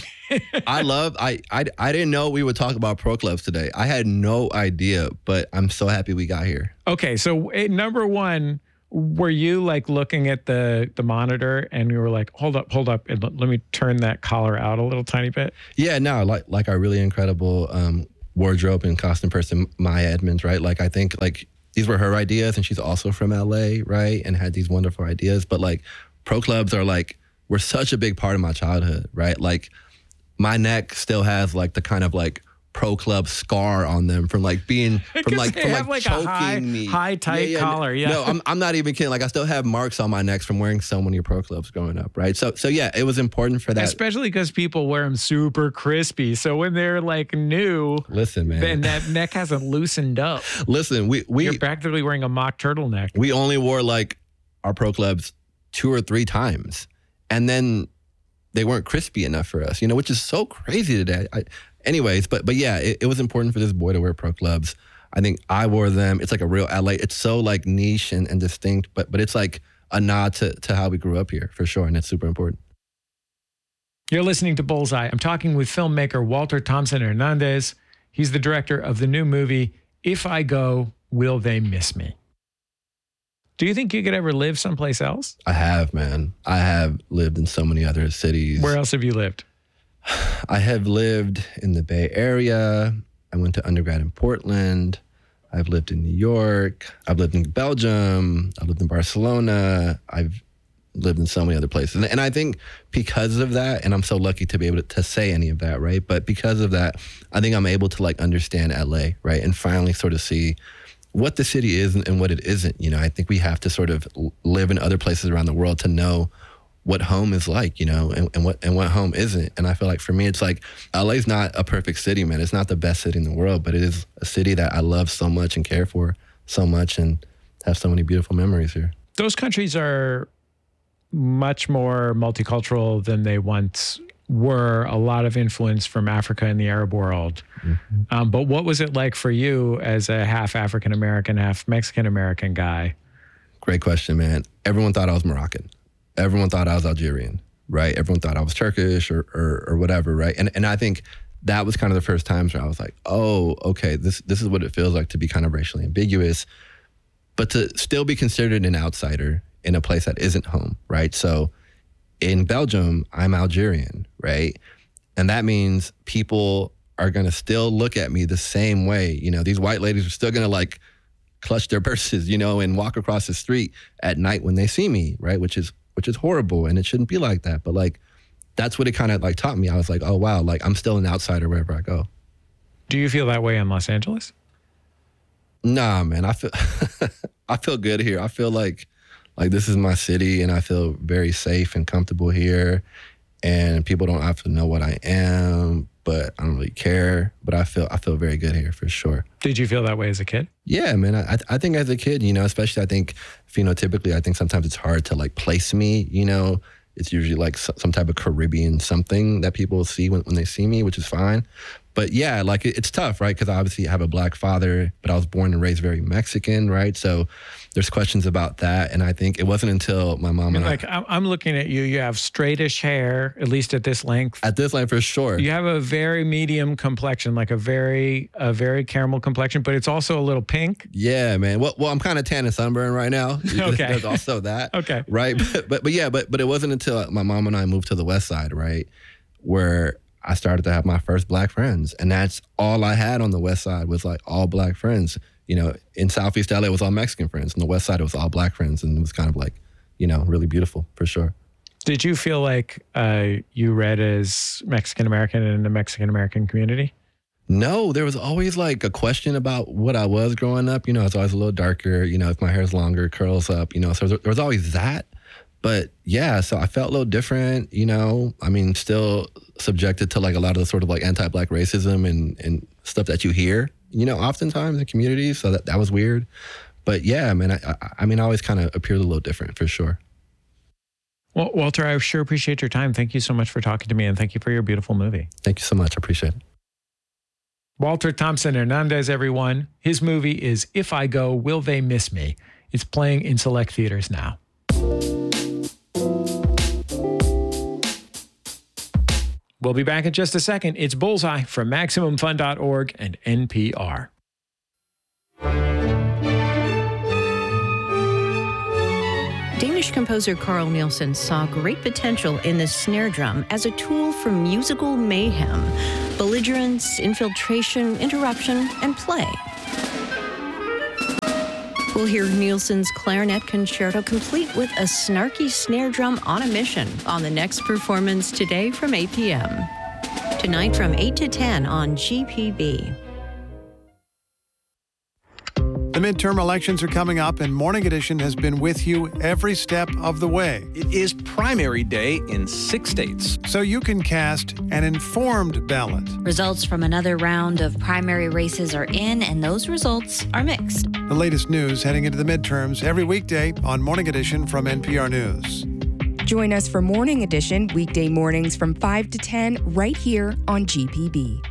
Speaker 12: I didn't know we would talk about Pro Clubs today. I had no idea, but I'm so happy we got here.
Speaker 11: Okay, so number one, were you like looking at the monitor and you were like, hold up, and let me turn that collar out a little tiny bit?
Speaker 12: Yeah, no, like our really incredible wardrobe and costume person, Maya Edmonds, right? Like I think like these were her ideas, and she's also from LA, right? And had these wonderful ideas. But like Pro Clubs were such a big part of my childhood, right? Like my neck still has like the kind of like Pro Club scar on them from like being from like choking me.
Speaker 11: High tight collar. Yeah.
Speaker 12: No, I'm not even kidding. Like I still have marks on my neck from wearing so many Pro Clubs growing up, right? So yeah, it was important for that.
Speaker 11: Especially because people wear them super crispy. So when they're like new,
Speaker 12: listen, man,
Speaker 11: then that neck hasn't loosened up.
Speaker 12: Listen,
Speaker 11: you're practically wearing a mock turtleneck.
Speaker 12: We only wore like our Pro Clubs 2 or 3 times, and then they weren't crispy enough for us, which is so crazy today. Anyways, but yeah, it was important for this boy to wear Pro Clubs. I think I wore them. It's like a real LA. It's so like niche and distinct, but it's like a nod to how we grew up here for sure, and it's super important.
Speaker 11: You're listening to Bullseye. I'm talking with filmmaker Walter Thompson Hernandez. He's the director of the new movie, If I Go, Will They Miss Me? Do you think you could ever live someplace else?
Speaker 12: I have, man. I have lived in so many other cities.
Speaker 11: Where else have you lived?
Speaker 12: I have lived in the Bay Area. I went to undergrad in Portland. I've lived in New York. I've lived in Belgium. I've lived in Barcelona. I've lived in so many other places. And I think because of that, and I'm so lucky to be able to say any of that, right? But because of that, I think I'm able to like understand LA, right? And finally sort of see what the city is and what it isn't. I think we have to sort of live in other places around the world to know what home is like, and what home isn't. And I feel like for me, it's like LA's not a perfect city, man. It's not the best city in the world, but it is a city that I love so much and care for so much and have so many beautiful memories here.
Speaker 11: Those countries are much more multicultural than they once were. A lot of influence from Africa and the Arab world. Mm-hmm. But what was it like for you as a half African-American, half Mexican-American guy?
Speaker 12: Great question, man. Everyone thought I was Moroccan. Everyone thought I was Algerian, right? Everyone thought I was Turkish or whatever, right? And I think that was kind of the first times where I was like, oh, okay, this is what it feels like to be kind of racially ambiguous, but to still be considered an outsider in a place that isn't home, right? So in Belgium, I'm Algerian, right? And that means people are going to still look at me the same way. These white ladies are still going to like clutch their purses, and walk across the street at night when they see me, right? Which is horrible, and it shouldn't be like that. But like, that's what it kind of like taught me. I was like, oh wow, like I'm still an outsider wherever I go.
Speaker 11: Do you feel that way in Los Angeles?
Speaker 12: Nah, man, I feel good here. I feel like this is my city, and I feel very safe and comfortable here. And people don't have to know what I am, but I don't really care. But I feel very good here for sure.
Speaker 11: Did you feel that way as a kid?
Speaker 12: Yeah, man. I think as a kid, especially I think phenotypically, I think sometimes it's hard to like place me. It's usually like some type of Caribbean something that people see when they see me, which is fine. But yeah, like it's tough, right? Because I obviously have a Black father, but I was born and raised very Mexican, right? So there's questions about that. And I think it wasn't until my mom and
Speaker 11: I'm looking at you. You have straightish hair, at least at this length.
Speaker 12: At this length, for sure.
Speaker 11: You have a very medium complexion, like a very caramel complexion, but it's also a little pink.
Speaker 12: Yeah, man. Well, I'm kind of tan and sunburned right now.
Speaker 11: Okay.
Speaker 12: There's also that.
Speaker 11: Okay.
Speaker 12: Right. But it wasn't until my mom and I moved to the West Side, right, where I started to have my first Black friends. And that's all I had on the West Side was like all Black friends. In Southeast LA, it was all Mexican friends. On the West Side, it was all Black friends. And it was kind of like, really beautiful for sure.
Speaker 11: Did you feel like you read as Mexican-American in the Mexican-American community?
Speaker 12: No, there was always like a question about what I was growing up. I was always a little darker, if my hair's longer, curls up, so there was always that. But yeah, so I felt a little different, still subjected to like a lot of the sort of like anti-Black racism and stuff that you hear, oftentimes in communities. So that was weird. But yeah, man, I always kind of appeared a little different for sure.
Speaker 11: Well, Walter, I sure appreciate your time. Thank you so much for talking to me, and thank you for your beautiful movie.
Speaker 12: Thank you so much. I appreciate it.
Speaker 11: Walter Thompson Hernandez, everyone. His movie is If I Go, Will They Miss Me? It's playing in select theaters now. We'll be back in just a second. It's Bullseye from MaximumFun.org and NPR.
Speaker 17: Danish composer Carl Nielsen saw great potential in the snare drum as a tool for musical mayhem, belligerence, infiltration, interruption, and play. We'll hear Nielsen's clarinet concerto complete with a snarky snare drum on a mission on the next performance today from 8 p.m. Tonight from 8 to 10 on GPB.
Speaker 18: The midterm elections are coming up, and Morning Edition has been with you every step of the way.
Speaker 19: It is primary day in 6 states.
Speaker 18: So you can cast an informed ballot.
Speaker 20: Results from another round of primary races are in, and those results are mixed.
Speaker 18: The latest news heading into the midterms every weekday on Morning Edition from NPR News.
Speaker 21: Join us for Morning Edition weekday mornings from 5 to 10 right here on GPB.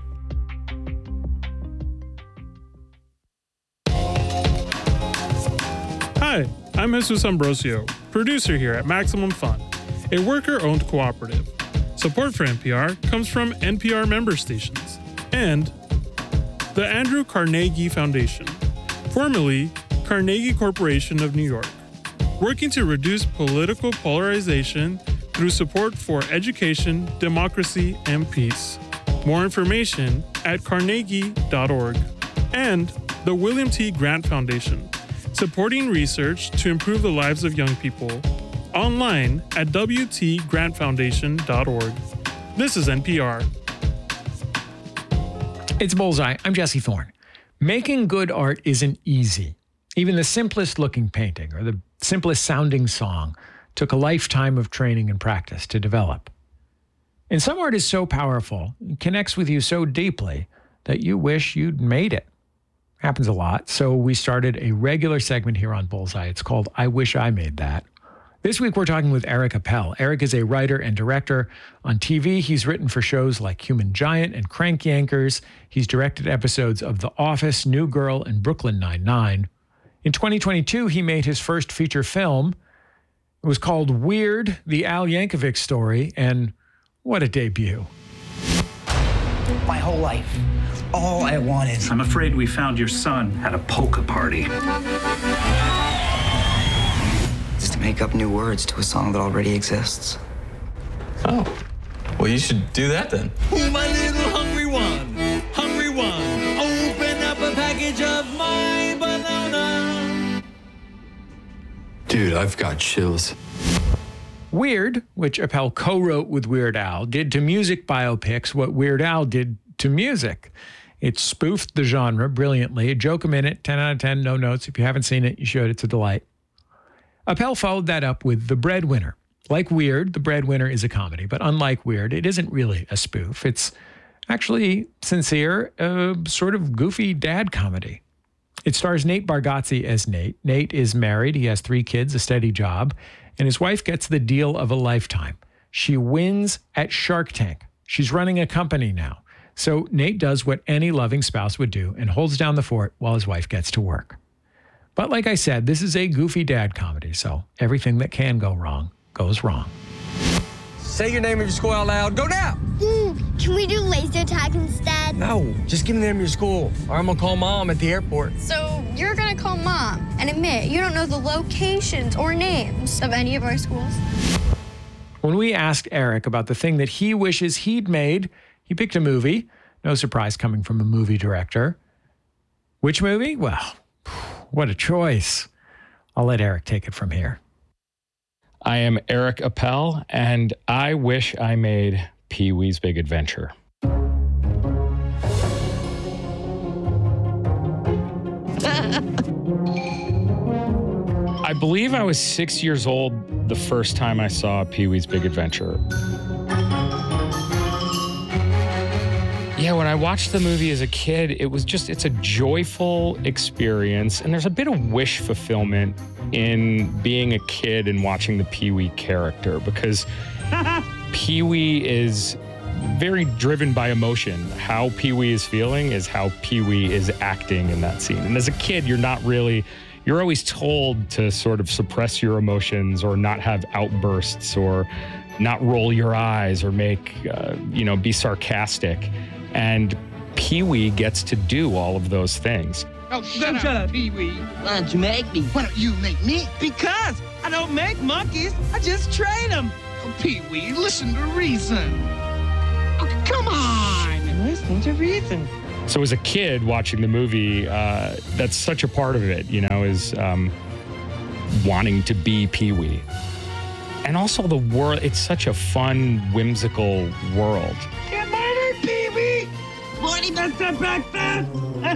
Speaker 16: Hi, I'm Jesus Ambrosio, producer here at Maximum Fun, a worker-owned cooperative. Support for NPR comes from NPR member stations and the Andrew Carnegie Foundation, formerly Carnegie Corporation of New York, working to reduce political polarization through support for education, democracy, and peace. More information at carnegie.org. And the William T. Grant Foundation, supporting research to improve the lives of young people. Online at wtgrantfoundation.org. This is NPR.
Speaker 11: It's Bullseye. I'm Jesse Thorne. Making good art isn't easy. Even the simplest looking painting or the simplest sounding song took a lifetime of training and practice to develop. And some art is so powerful, it connects with you so deeply that you wish you'd made it. Happens a lot. So we started a regular segment here on Bullseye. It's called I Wish I Made That. This week we're talking with Eric Appel. Eric is a writer and director. On TV, he's written for shows like Human Giant and Crank Yankers. He's directed episodes of The Office, New Girl, and Brooklyn Nine-Nine. In 2022, he made his first feature film. It was called Weird, the Al Yankovic Story, and what a debut.
Speaker 22: My whole life, all I wanted. I'm afraid we found your son at a polka party.
Speaker 23: It's to make up new words to a song that already exists.
Speaker 24: Oh, well, you should do that then.
Speaker 25: Oh, my little hungry one, open up a package of my banana.
Speaker 24: Dude, I've got chills.
Speaker 11: Weird, which Appel co-wrote with Weird Al, did to music biopics what Weird Al did to music. It spoofed the genre brilliantly. A joke a minute, 10 out of 10, no notes. If you haven't seen it, you should. It's a delight. Appel followed that up with The Breadwinner. Like Weird, The Breadwinner is a comedy, but unlike Weird, it isn't really a spoof. It's actually sincere, sort of goofy dad comedy. It stars Nate Bargatze as Nate. Nate is married. He has 3 kids, a steady job, and his wife gets the deal of a lifetime. She wins at Shark Tank. She's running a company now. So Nate does what any loving spouse would do and holds down the fort while his wife gets to work. But like I said, this is a goofy dad comedy, so everything that can go wrong goes wrong.
Speaker 26: Say your name of your school out loud. Go now!
Speaker 27: Can we do laser tag instead?
Speaker 26: No, just give me the name of your school, or I'm gonna call Mom at the airport.
Speaker 27: So you're gonna call Mom and admit you don't know the locations or names of any of our schools?
Speaker 11: When we asked Eric about the thing that he wishes he'd made, he picked a movie. No surprise coming from a movie director. Which movie? Well, what a choice. I'll let Eric take it from here.
Speaker 28: I am Eric Appel, and I wish I made Pee-wee's Big Adventure. I believe I was 6 years old the first time I saw Pee-wee's Big Adventure. Yeah, when I watched the movie as a kid, it's a joyful experience. And there's a bit of wish fulfillment in being a kid and watching the Pee-wee character, because Pee-wee is very driven by emotion. How Pee-wee is feeling is how Pee-wee is acting in that scene. And as a kid, you're always told to sort of suppress your emotions or not have outbursts or not roll your eyes or make, be sarcastic. And Pee-wee gets to do all of those things.
Speaker 25: Oh, shut up, Pee-wee. Why don't you make me? Why don't you make me? Because I don't make monkeys. I just train them. Oh, Pee-wee, listen to reason. Oh, come on. Listen to reason.
Speaker 28: So as a kid watching the movie, that's such a part of it, is wanting to be Pee-wee. And also the world, it's such a fun, whimsical world.
Speaker 25: Good morning, Pee-wee. Morning, Mr. Breakfast.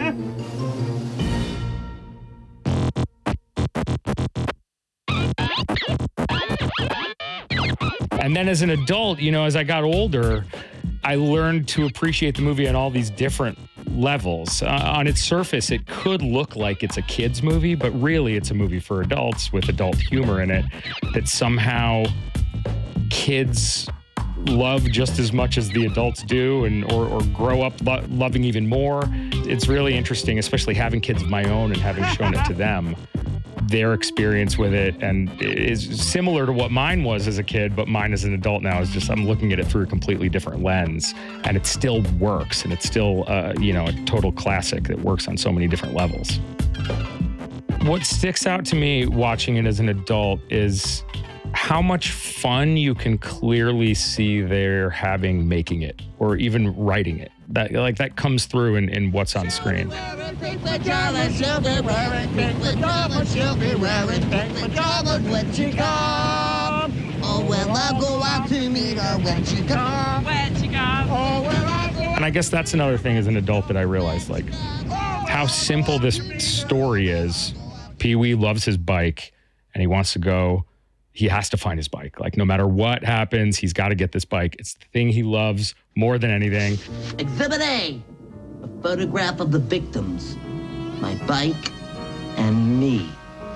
Speaker 28: And then as an adult, as I got older, I learned to appreciate the movie on all these different levels. On its surface, it could look like it's a kid's movie, but really it's a movie for adults with adult humor in it that somehow kids love just as much as the adults do or grow up loving even more. It's really interesting, especially having kids of my own and having shown it to them. Their experience with it and is similar to what mine was as a kid, but mine as an adult now is just I'm looking at it through a completely different lens, and it still works, and it's still a total classic that works on so many different levels. What sticks out to me watching it as an adult is how much fun you can clearly see they're having making it or even writing it. That comes through in what's on screen. And I guess that's another thing as an adult that I realized, how simple this story is. Pee-wee loves his bike and he wants to go. He has to find his bike. No matter what happens, he's got to get this bike. It's the thing he loves more than anything.
Speaker 25: Exhibit A, a photograph of the victims, my bike, and me.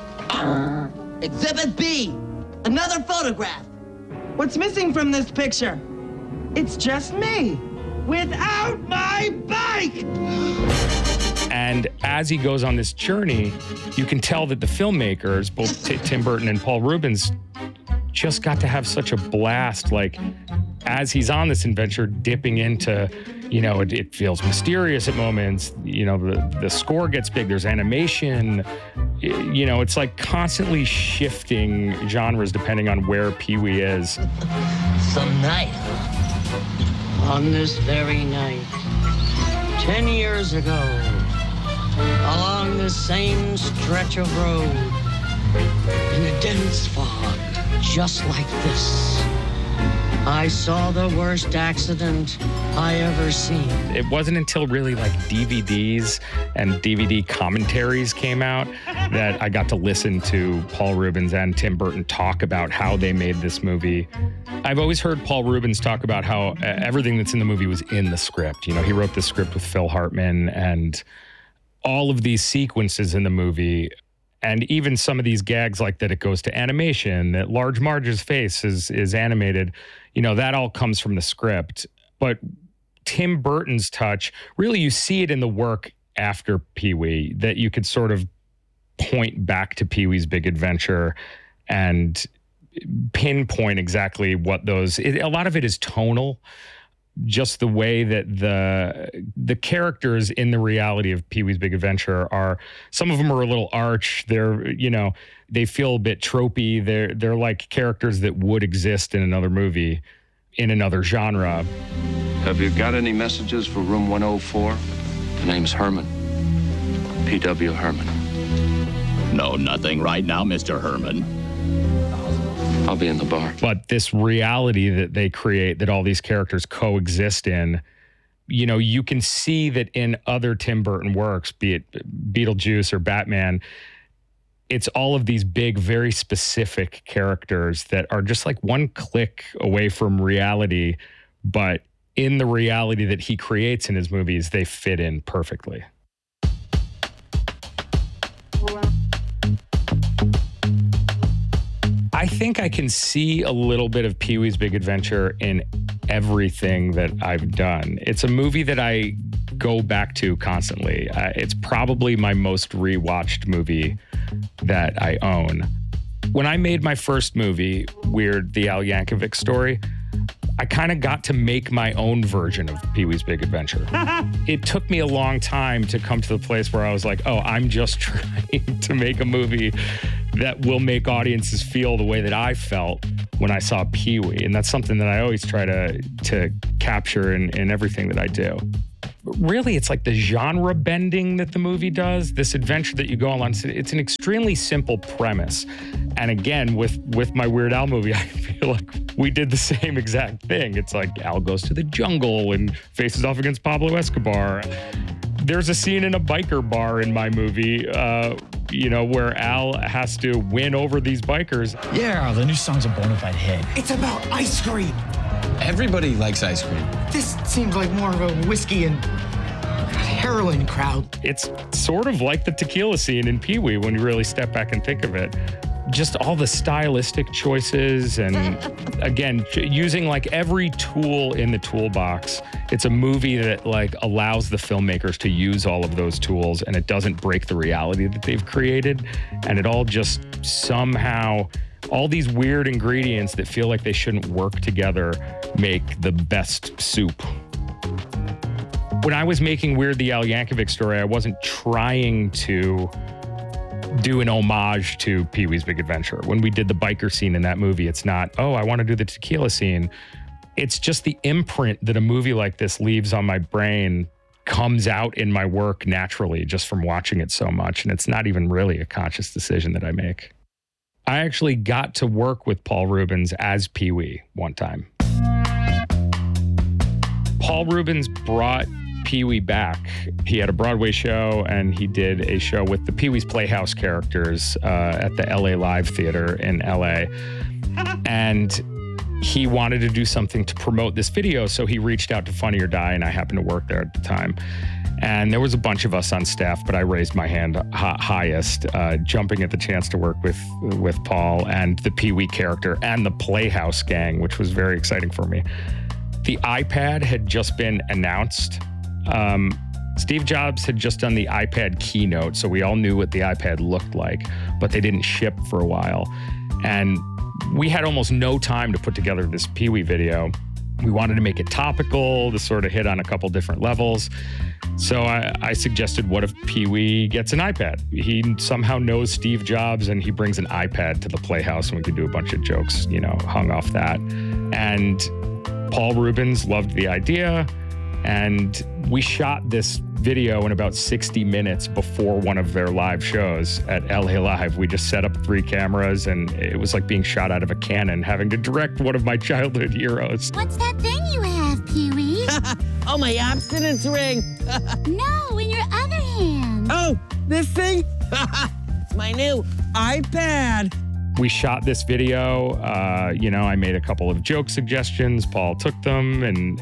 Speaker 25: Exhibit B, another photograph. What's missing from this picture? It's just me, without my bike!
Speaker 28: And as he goes on this journey, you can tell that the filmmakers, both Tim Burton and Paul Reubens, just got to have such a blast. As he's on this adventure, dipping into, it feels mysterious at moments. The score gets big. There's animation. It's constantly shifting genres depending on where Pee-wee is.
Speaker 25: Some night, on this very night, 10 years ago, along the same stretch of road, in a dense fog, just like this, I saw the worst accident I ever seen.
Speaker 28: It wasn't until really DVDs and DVD commentaries came out that I got to listen to Paul Reubens and Tim Burton talk about how they made this movie. I've always heard Paul Reubens talk about how everything that's in the movie was in the script. He wrote the script with Phil Hartman, and all of these sequences in the movie, and even some of these gags that it goes to animation, that Large Marge's face is animated, that all comes from the script. But Tim Burton's touch, really you see it in the work after Pee-wee, that you could sort of point back to Pee-wee's Big Adventure and pinpoint exactly what a lot of it is tonal. Just the way that the characters in the reality of Pee-wee's Big Adventure are, some of them are a little arch. They're, they feel a bit tropey. They're like characters that would exist in another movie, in another genre.
Speaker 1: Have you got any messages for room 104? The name's Herman. P.W. Herman.
Speaker 2: No, nothing right now, Mr. Herman.
Speaker 1: I'll be in the bar.
Speaker 28: But this reality that they create, that all these characters coexist in, you can see that in other Tim Burton works, be it Beetlejuice or Batman, it's all of these big, very specific characters that are just one click away from reality, but in the reality that he creates in his movies, they fit in perfectly. I think I can see a little bit of Pee-wee's Big Adventure in everything that I've done. It's a movie that I go back to constantly. It's probably my most rewatched movie that I own. When I made my first movie, Weird, the Al Yankovic Story, I kind of got to make my own version of Pee-wee's Big Adventure. It took me a long time to come to the place where I was like, oh, I'm just trying to make a movie that will make audiences feel the way that I felt when I saw Pee-wee. And that's something that I always try to capture in everything that I do. Really, it's like the genre bending that the movie does, this adventure that you go on. It's an extremely simple premise. And again, with my Weird Al movie, I feel like we did the same exact thing. It's like Al goes to the jungle and faces off against Pablo Escobar. There's a scene in a biker bar in my movie, where Al has to win over these bikers.
Speaker 3: Yeah, the new song's a bona fide hit.
Speaker 4: It's about ice cream.
Speaker 24: Everybody likes ice cream.
Speaker 4: This seems like more of a whiskey and heroin crowd.
Speaker 28: It's sort of like the tequila scene in Pee-wee when you really step back and think of it. Just all the stylistic choices and, again, using like every tool in the toolbox. It's a movie that like allows the filmmakers to use all of those tools, and it doesn't break the reality that they've created. And it all just somehow, all these weird ingredients that feel like they shouldn't work together make the best soup. When I was making Weird, the Al Yankovic Story, I wasn't trying to do an homage to Pee-wee's Big Adventure. When we did the biker scene in that movie, it's not, oh, I want to do the tequila scene. It's just the imprint that a movie like this leaves on my brain comes out in my work naturally just from watching it so much. And it's not even really a conscious decision that I make. I actually got to work with Paul Reubens as Pee-wee one time. Paul Reubens brought Pee-wee back. He had a Broadway show, and he did a show with the Pee-wee's Playhouse characters at the LA Live Theater in LA. And he wanted to do something to promote this video, so he reached out to Funny or Die, and I happened to work there at the time. And there was a bunch of us on staff, but I raised my hand highest, jumping at the chance to work with Paul and the Pee-wee character and the Playhouse gang, which was very exciting for me. The iPad had just been announced. Steve Jobs had just done the iPad keynote, so we all knew what the iPad looked like, but they didn't ship for a while. And we had almost no time to put together this Pee-wee video. We wanted to make it topical, to sort of hit on a couple different levels. So I suggested, what if Pee-wee gets an iPad? He somehow knows Steve Jobs, and he brings an iPad to the Playhouse, and we could do a bunch of jokes, hung off that. And Paul Reubens loved the idea, and we shot this video in about 60 minutes before one of their live shows at LA Live. We just set up 3 cameras, and it was like being shot out of a cannon, having to direct one of my childhood heroes.
Speaker 5: What's that thing you have, Pee-wee?
Speaker 4: Oh, my abstinence ring.
Speaker 5: No, in your other hand.
Speaker 4: Oh, this thing? It's my new iPad.
Speaker 28: We shot this video. I made a couple of joke suggestions. Paul took them, and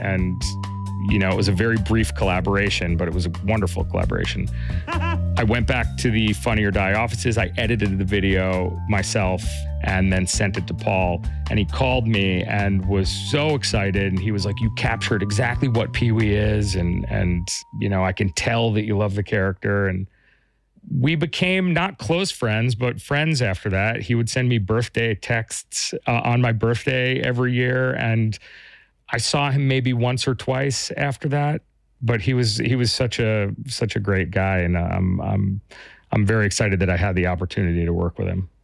Speaker 28: it was a very brief collaboration, but it was a wonderful collaboration. I went back to the Funny or Die offices. I edited the video myself and then sent it to Paul. And he called me and was so excited. And he was like, you captured exactly what Pee-wee is. And I can tell that you love the character. And we became not close friends, but friends after that. He would send me birthday texts on my birthday every year. And I saw him maybe once or twice after that, but he was such a great guy, and I'm very excited that I had the opportunity to work with him.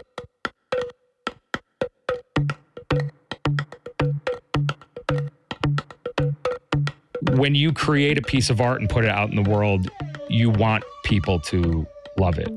Speaker 28: When you create a piece of art and put it out in the world, you want people to love it.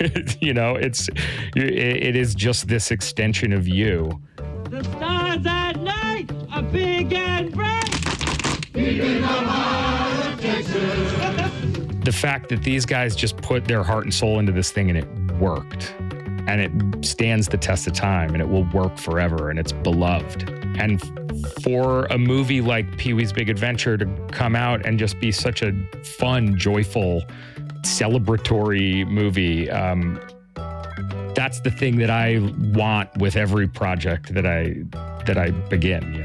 Speaker 28: It is just this extension of you.
Speaker 5: The stars at night are big and bright. Deep in the heart of Texas.
Speaker 28: The fact that these guys just put their heart and soul into this thing, and it worked, and it stands the test of time, and it will work forever, and it's beloved. And for a movie like Pee-wee's Big Adventure to come out and just be such a fun, joyful, celebratory movie, that's the thing that I want with every project that I begin,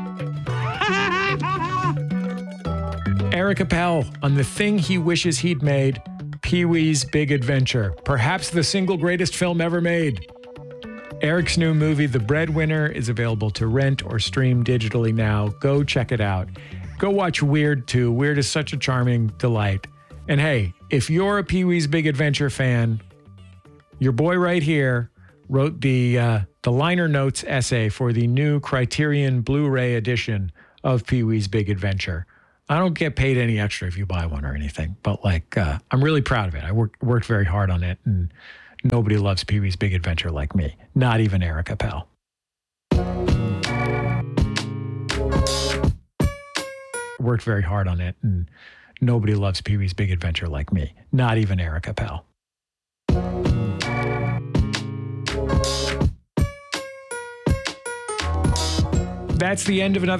Speaker 11: Eric Appel on the thing he wishes he'd made, Pee-wee's Big Adventure, perhaps the single greatest film ever made. Eric's new movie, The Breadwinner, is available to rent or stream digitally now. Go check it out. Go watch Weird, too. Weird is such a charming delight. And hey, if you're a Pee-wee's Big Adventure fan, your boy right here wrote the liner notes essay for the new Criterion Blu-ray edition of Pee-wee's Big Adventure. I don't get paid any extra if you buy one or anything, but I'm really proud of it. I worked very hard on it, and nobody loves Pee-wee's Big Adventure like me, not even Eric Appel. Worked very hard on it, and nobody loves Pee-wee's Big Adventure like me, not even Eric Appel. That's the end of another